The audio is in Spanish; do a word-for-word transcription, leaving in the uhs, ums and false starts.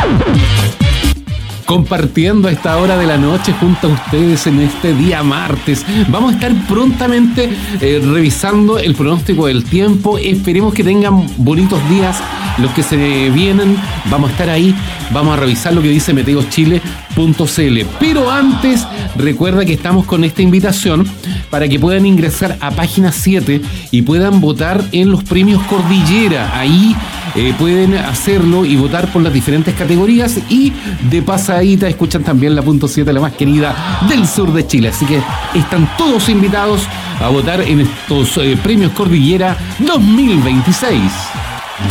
Compartiendo a esta hora de la noche junto a ustedes en este día martes. Vamos a estar prontamente eh, revisando el pronóstico del tiempo. Esperemos que tengan bonitos días los que se vienen. Vamos a estar ahí, vamos a revisar lo que dice meteochile punto c l. Pero antes, recuerda que estamos con esta invitación para que puedan ingresar a página siete y puedan votar en los premios Cordillera. Ahí eh, pueden hacerlo y votar por las diferentes categorías, y de pasadita escuchan también la punto siete, la más querida del sur de Chile. Así que están todos invitados a votar en estos eh, premios Cordillera dos mil veintiséis.